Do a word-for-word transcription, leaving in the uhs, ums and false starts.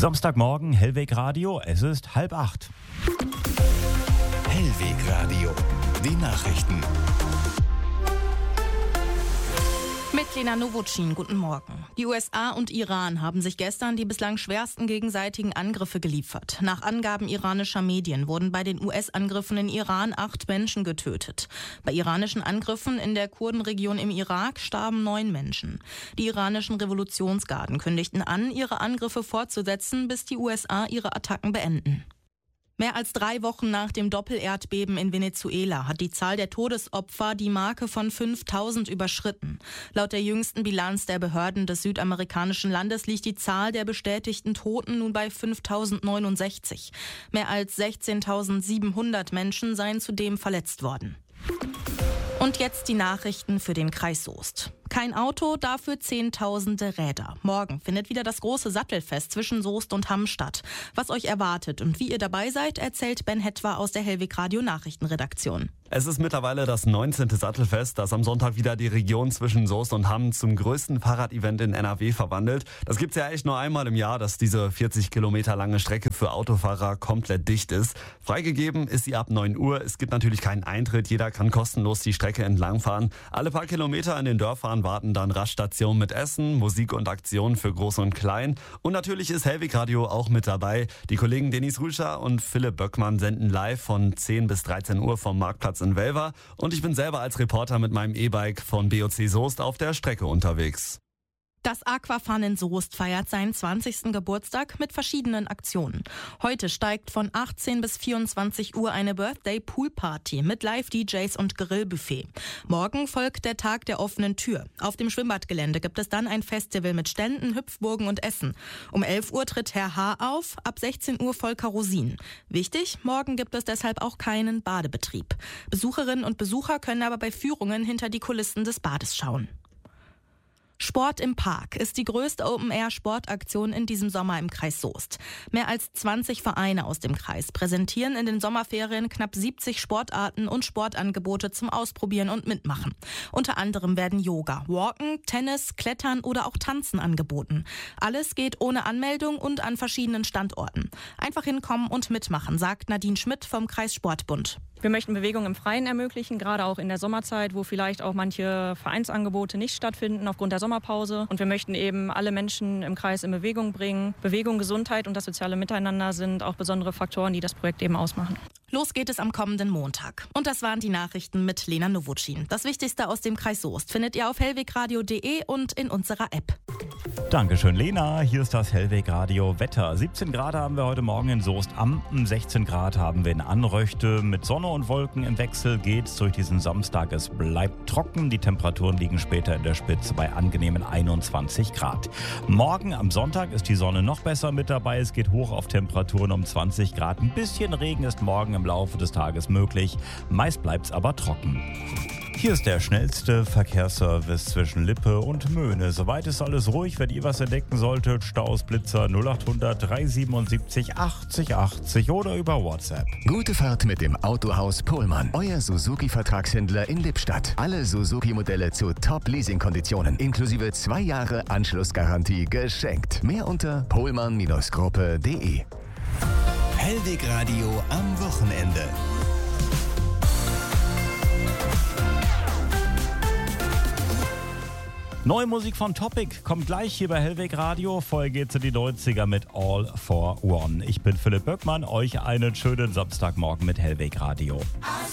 Samstagmorgen, Hellweg Radio, es ist halb acht. Hellweg Radio, die Nachrichten. Mit Lena Nowotschin, guten Morgen. Die U S A und Iran haben sich gestern die bislang schwersten gegenseitigen Angriffe geliefert. Nach Angaben iranischer Medien wurden bei den U S-Angriffen in Iran acht Menschen getötet. Bei iranischen Angriffen in der Kurdenregion im Irak starben neun Menschen. Die iranischen Revolutionsgarden kündigten an, ihre Angriffe fortzusetzen, bis die U S A ihre Attacken beenden. Mehr als drei Wochen nach dem Doppelerdbeben in Venezuela hat die Zahl der Todesopfer die Marke von fünftausend überschritten. Laut der jüngsten Bilanz der Behörden des südamerikanischen Landes liegt die Zahl der bestätigten Toten nun bei fünftausendneunundsechzig. Mehr als sechzehntausendsiebenhundert Menschen seien zudem verletzt worden. Und jetzt die Nachrichten für den Kreis Soest. Kein Auto, dafür zehntausende Räder. Morgen findet wieder das große Sattelfest zwischen Soest und Hamm statt. Was euch erwartet und wie ihr dabei seid, erzählt Ben Hetwa aus der Hellweg Radio Nachrichtenredaktion. Es ist mittlerweile das neunzehnte Sattelfest, das am Sonntag wieder die Region zwischen Soest und Hamm zum größten Fahrradevent in N R W verwandelt. Das gibt's ja echt nur einmal im Jahr, dass diese vierzig Kilometer lange Strecke für Autofahrer komplett dicht ist. Freigegeben ist sie ab neun Uhr. Es gibt natürlich keinen Eintritt. Jeder kann kostenlos die Strecke entlangfahren. Alle paar Kilometer in den Dörfern warten dann Raststationen mit Essen, Musik und Aktionen für Groß und Klein. Und natürlich ist Hellweg Radio auch mit dabei. Die Kollegen Dennis Rüscher und Philipp Böckmann senden live von zehn bis dreizehn Uhr vom Marktplatz in Welver. Und ich bin selber als Reporter mit meinem E-Bike von B O C Soest auf der Strecke unterwegs. Das Aquafun in Soest feiert seinen zwanzigsten Geburtstag mit verschiedenen Aktionen. Heute steigt von achtzehn bis vierundzwanzig Uhr eine Birthday-Pool-Party mit Live-D Js und Grillbuffet. Morgen folgt der Tag der offenen Tür. Auf dem Schwimmbadgelände gibt es dann ein Festival mit Ständen, Hüpfburgen und Essen. Um elf Uhr tritt Herr H. auf, ab sechzehn Uhr Volker Rosin. Wichtig, morgen gibt es deshalb auch keinen Badebetrieb. Besucherinnen und Besucher können aber bei Führungen hinter die Kulissen des Bades schauen. Sport im Park ist die größte Open-Air-Sportaktion in diesem Sommer im Kreis Soest. Mehr als zwanzig Vereine aus dem Kreis präsentieren in den Sommerferien knapp siebzig Sportarten und Sportangebote zum Ausprobieren und Mitmachen. Unter anderem werden Yoga, Walken, Tennis, Klettern oder auch Tanzen angeboten. Alles geht ohne Anmeldung und an verschiedenen Standorten. Einfach hinkommen und mitmachen, sagt Nadine Schmidt vom Kreissportbund. Wir möchten Bewegung im Freien ermöglichen, gerade auch in der Sommerzeit, wo vielleicht auch manche Vereinsangebote nicht stattfinden aufgrund der Sommerpause. Und wir möchten eben alle Menschen im Kreis in Bewegung bringen. Bewegung, Gesundheit und das soziale Miteinander sind auch besondere Faktoren, die das Projekt eben ausmachen. Los geht es am kommenden Montag. Und das waren die Nachrichten mit Lena Nowotschin. Das Wichtigste aus dem Kreis Soest findet ihr auf hellwegradio punkt de und in unserer App. Dankeschön, Lena. Hier ist das Hellweg Radio Wetter. siebzehn Grad haben wir heute Morgen in Soest-Ampen, sechzehn Grad haben wir in Anröchte. Mit Sonne und Wolken im Wechsel geht's durch diesen Samstag. Es bleibt trocken. Die Temperaturen liegen später in der Spitze bei angenehmen einundzwanzig Grad. Morgen am Sonntag ist die Sonne noch besser mit dabei. Es geht hoch auf Temperaturen um zwanzig Grad. Ein bisschen Regen ist morgen im Laufe des Tages möglich. Meist bleibt's aber trocken. Hier ist der schnellste Verkehrsservice zwischen Lippe und Möhne. Soweit ist alles ruhig. Wenn ihr was entdecken solltet, Staus, Blitzer null acht hundert drei siebenundsiebzig achtzig achtzig oder über WhatsApp. Gute Fahrt mit dem Autohaus Pohlmann. Euer Suzuki-Vertragshändler in Lippstadt. Alle Suzuki-Modelle zu Top-Leasing-Konditionen. Inklusive zwei Jahre Anschlussgarantie geschenkt. Mehr unter pohlmann Gruppe punkt de. Hellweg Radio am Wochenende. Neue Musik von Topic kommt gleich hier bei Hellweg Radio. Vorher geht's in die neunziger mit All for One. Ich bin Philipp Böckmann. Euch einen schönen Samstagmorgen mit Hellweg Radio.